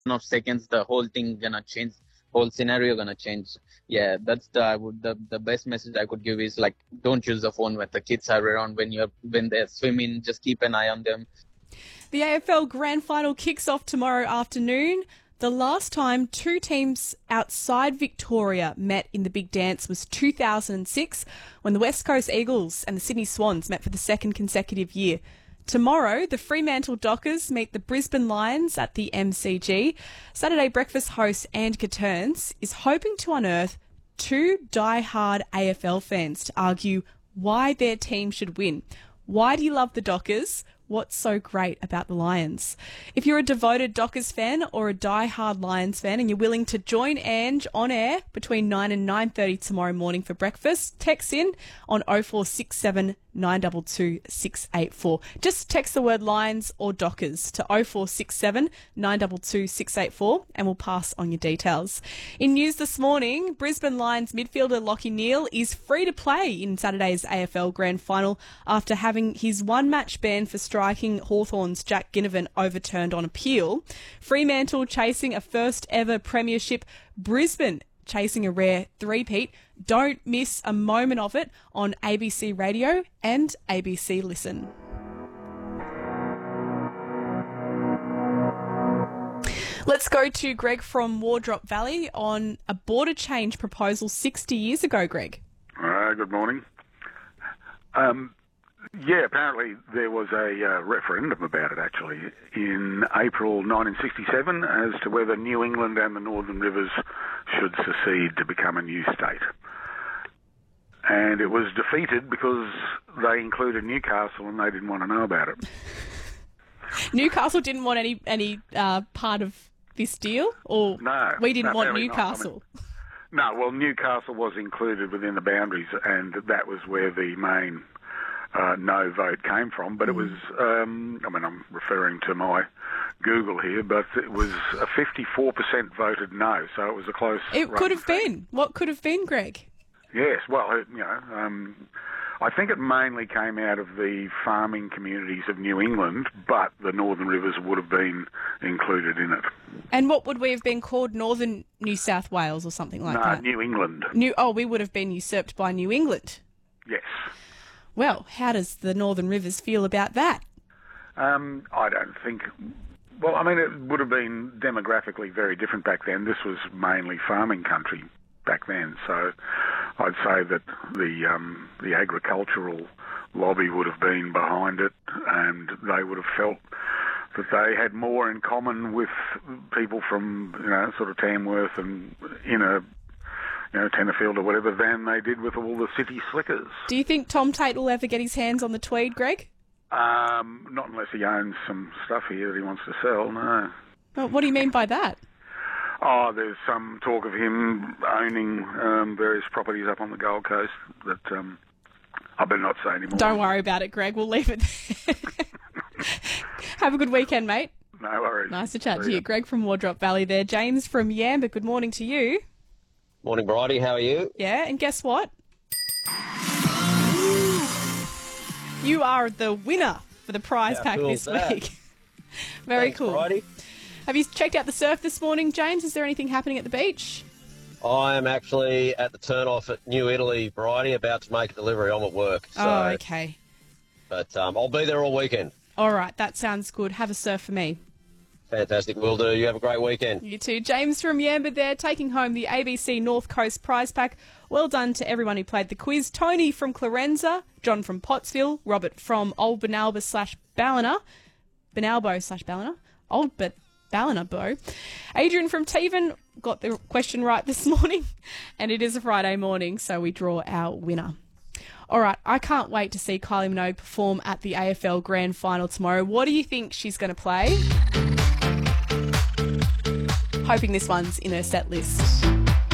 of seconds, the whole thing gonna change, whole scenario gonna change. Yeah, that's the best message I could give is like, don't use the phone when the kids are around, when they're swimming. Just keep an eye on them. The AFL Grand Final kicks off tomorrow afternoon. The last time two teams outside Victoria met in the Big Dance was 2006, when the West Coast Eagles and the Sydney Swans met for the second consecutive year. Tomorrow, the Fremantle Dockers meet the Brisbane Lions at the MCG. Saturday breakfast host Ange Caterns is hoping to unearth two die-hard AFL fans to argue why their team should win. Why do you love the Dockers? What's so great about the Lions? If you're a devoted Dockers fan or a die-hard Lions fan and you're willing to join Ange on air between 9 and 9:30 tomorrow morning for breakfast, text in on 0467 922 684. Just text the word Lions or Dockers to 0467 922 684 and we'll pass on your details. In news this morning, Brisbane Lions midfielder Lachie Neale is free to play in Saturday's AFL Grand Final after having his one-match ban for striking Hawthorn's Jack Ginnivan overturned on appeal. Fremantle chasing a first-ever premiership. Brisbane chasing a rare three-peat. Don't miss a moment of it on ABC Radio and ABC Listen. Let's go to Greg from Wardrop Valley on a border change proposal 60 years ago, Greg. Good morning. Apparently there was a referendum about it, actually, in April 1967 as to whether New England and the Northern Rivers should secede to become a new state. And it was defeated because they included Newcastle and they didn't want to know about it. Newcastle didn't want any part of this deal? Or no. We didn't want Not. Newcastle? I mean, no, well, Newcastle was included within the boundaries and that was where the main no vote came from. But it was, I'm referring to my Google here, but it was a 54% voted no, so it was a close... It could have been. What could have been, Greg? Yes, well, I think it mainly came out of the farming communities of New England, but the Northern Rivers would have been included in it. And what would we have been called? Northern New South Wales or something like that? No, New England. We would have been usurped by New England. Yes. Well, how does the Northern Rivers feel about that? I don't think... Well, I mean, it would have been demographically very different back then. This was mainly farming country back then, so I'd say that the agricultural lobby would have been behind it, and they would have felt that they had more in common with people from, sort of Tamworth and inner, Tenterfield or whatever, than they did with all the city slickers. Do you think Tom Tate will ever get his hands on the Tweed, Greg? Not unless he owns some stuff here that he wants to sell, no. Well, what do you mean by that? Oh, there's some talk of him owning various properties up on the Gold Coast that I better not say anymore. Don't worry about it, Greg. We'll leave it there. Have a good weekend, mate. No worries. Nice to chat to you. Greg from Wardrop Valley there. James from Yamba, good morning to you. Morning, Bridie. How are you? Yeah, and guess what? You are the winner for the prize pack this week. Very Thanks, cool. Bridie. Have you checked out the surf this morning, James? Is there anything happening at the beach? I am actually at the turn-off at New Italy, Bridie, about to make a delivery. I'm at work. Oh, okay. But I'll be there all weekend. All right, that sounds good. Have a surf for me. Fantastic, will do. You have a great weekend. You too. James from Yamba there, taking home the ABC North Coast prize pack. Well done to everyone who played the quiz. Tony from Clarenza, John from Pottsville, Robert from Old Benalba / Ballina, Benalbo / Ballina, Old Ballina Bow. Adrian from Tevan got the question right this morning, and it is a Friday morning, so we draw our winner. All right, I can't wait to see Kylie Minogue perform at the AFL Grand Final tomorrow. What do you think she's going to play? Hoping this one's in her set list.